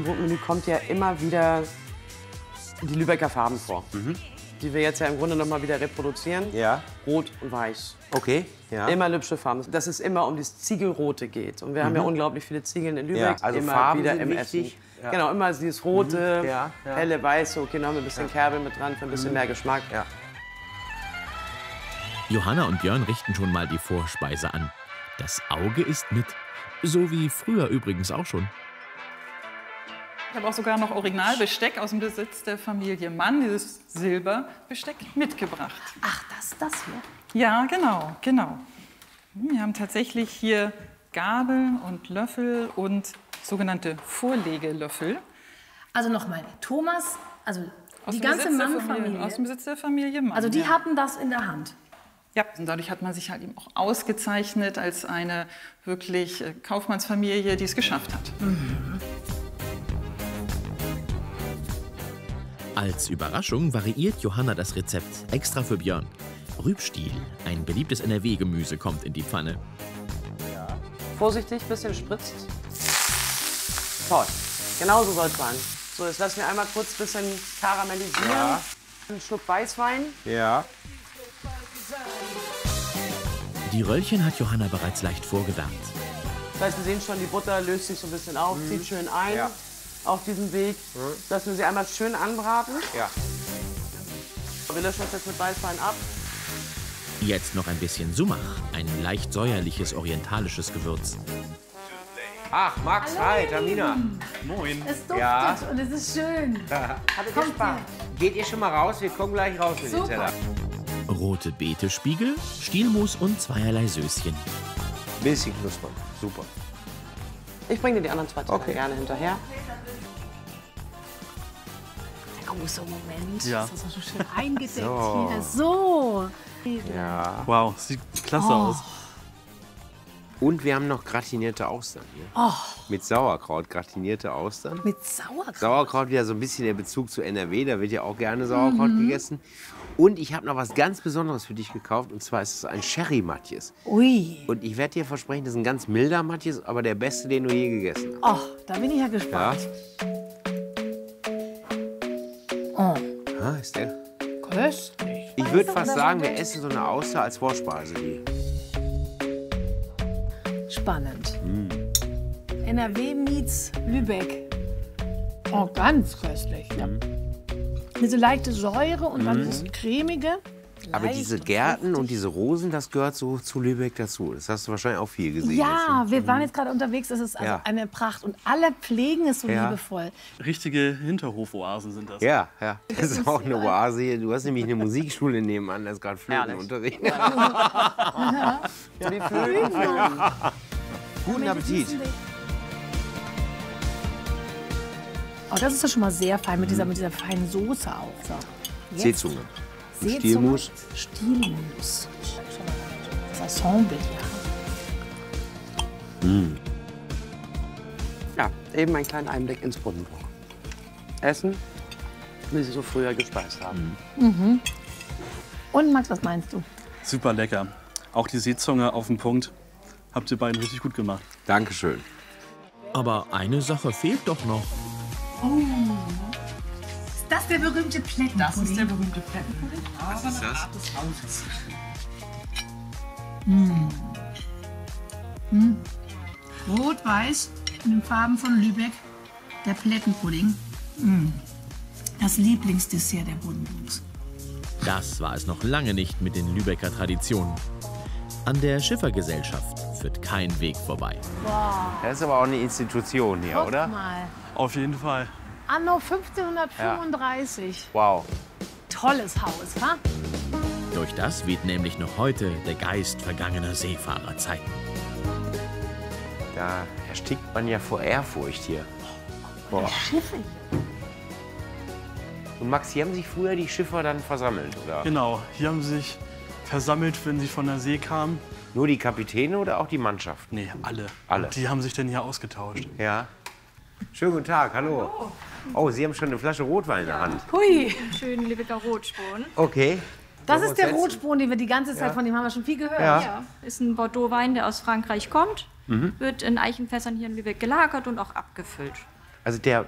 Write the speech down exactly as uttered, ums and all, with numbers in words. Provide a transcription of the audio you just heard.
Routenmenü kommt ja immer wieder die Lübecker Farben vor. Mhm. Die wir jetzt ja im Grunde noch mal wieder reproduzieren. Ja. Rot und weiß. Okay, ja. Immer lübsche Farben. Dass es immer um das Ziegelrote geht. Und wir haben ja unglaublich viele Ziegeln in Lübeck. Ja, also immer Farben wieder sind im wichtig. Essen. Ja. Genau, immer dieses rote, Mhm. Ja, ja. helle Weiße. Okay, noch ein bisschen Kerbe mit dran für ein bisschen mehr Geschmack. Ja. Johanna und Björn richten schon mal die Vorspeise an. Das Auge ist mit. So wie früher übrigens auch schon. Ich habe auch sogar noch Originalbesteck aus dem Besitz der Familie Mann, dieses Silberbesteck, mitgebracht. Ach, das, das hier? Ja, genau, genau. Wir haben tatsächlich hier Gabel und Löffel und sogenannte Vorlegelöffel. Also nochmal, Thomas, also Aus die dem ganze Besitz der Mann-Familie. Familie- Aus dem Besitz der Familie Mann. Also die ja. hatten das in der Hand. Ja, und dadurch hat man sich halt eben auch ausgezeichnet als eine wirklich äh, Kaufmannsfamilie, die es geschafft hat. Mhm. Als Überraschung variiert Johanna das Rezept extra für Björn. Rübstiel, ein beliebtes N R W-Gemüse, kommt in die Pfanne. Vorsichtig, bisschen spritzt. Toll. Genau so soll es sein. So, jetzt lassen wir einmal kurz ein bisschen karamellisieren. Ja. Einen Schluck Weißwein. Ja. Die Röllchen hat Johanna bereits leicht vorgewärmt. Das heißt, wir sehen schon, die Butter löst sich so ein bisschen auf, zieht schön ein. Ja. Auf diesem Weg. Lassen wir sie einmal schön anbraten. Ja. Wir löschen das jetzt mit Weißwein ab. Jetzt noch ein bisschen Sumach, ein leicht säuerliches orientalisches Gewürz. Ach, Max, hi, Tamina. Moin. Es duftet Ja. und es ist schön. Hattet ihr Kommt Spaß? Geht ihr schon mal raus? Wir kommen gleich raus mit dem Super. Teller. Rote Beete-Spiegel, Stielmus und zweierlei Söschen. Bisschen knuspern. Super. Ich bringe dir die anderen zwei Teller Okay. gerne hinterher. Der große Moment. Ja. Das ist auch so schön eingedeckt So. hier. So. Ja. Wow, sieht klasse aus. Und wir haben noch gratinierte Austern hier. Oh, Mit Sauerkraut gratinierte Austern. mit Sauerkraut. Sauerkraut wieder so ein bisschen der Bezug zu N R W. Da wird ja auch gerne Sauerkraut gegessen. Und ich habe noch was ganz Besonderes für dich gekauft. Und zwar ist es ein Sherry-Matjes. Ui. Und ich werde dir versprechen, das ist ein ganz milder Matjes, aber der beste, den du je gegessen hast. Oh, da bin ich ja Ja? gespannt. Oh, Ah, ist der? köstlich. Ich würde fast sagen, wir essen so eine Auster als Vorspeise. Die. Spannend. N R W meets Lübeck. Oh, ganz köstlich. Ja. Diese leichte Säure und dann das cremige. Aber leicht diese und Gärten fruchtig. und diese Rosen, das gehört so zu Lübeck dazu. Das hast du wahrscheinlich auch viel gesehen. Ja, jetzt, ne? wir waren jetzt gerade unterwegs. Das ist also Ja. eine Pracht. Und alle pflegen es so Ja. liebevoll. Richtige Hinterhofoasen sind das. Ja, ja. Das ist auch eine Oase hier. Du hast nämlich eine Musikschule nebenan, da ist gerade Flötenunterricht. Ja, die Flöten. Guten Appetit. Oh, das ist ja schon mal sehr fein mit dieser, mit dieser feinen Soße auch. So. Jetzt Seezunge. Seezunge, Stielmus. Stielmus. Das Ensemble hier. Ja, eben einen kleinen Einblick ins Buddenbrot. Essen, wie sie so früher gespeist haben. Und Max, was meinst du? Super lecker. Auch die Seezunge auf den Punkt. Habt ihr beiden richtig gut gemacht. Dankeschön. Aber eine Sache fehlt doch noch. Ist das der berühmte Plättenpudding? Das ist der berühmte Plättenpudding. Was ist das? Rot-Weiß in den Farben von Lübeck. Der Plättenpudding. Mm. Das Lieblingsdessert der Buddenbrooks. Das war es noch lange nicht mit den Lübecker Traditionen. An der Schiffergesellschaft führt kein Weg vorbei. Das ist aber auch eine Institution hier, Guck oder? mal. Auf jeden Fall. Anno fünfzehnhundertfünfunddreißig. Wow. Tolles Haus, ha? Durch das weht nämlich noch heute der Geist vergangener Seefahrerzeiten. Da erstickt man ja vor Ehrfurcht hier. Boah. Schiffe. Und Max, hier haben sich früher die Schiffer dann versammelt, oder? Genau. Hier haben sie sich versammelt, wenn sie von der See kamen. Nur die Kapitäne oder auch die Mannschaft? Nee, alle. Alle. Und die haben sich dann hier ausgetauscht. Ja. Schönen guten Tag, hallo. Oh, Sie haben schon eine Flasche Rotwein in der Hand. Hui. Schönen Lübecker Rotspon. Okay. Das Wollen wir ist uns der setzen? Rotspon, den wir die ganze Zeit, Ja. von dem haben wir schon viel gehört. Ja. Ja, ist ein Bordeaux-Wein, der aus Frankreich kommt. Wird in Eichenfässern hier in Lübeck gelagert und auch abgefüllt. Also der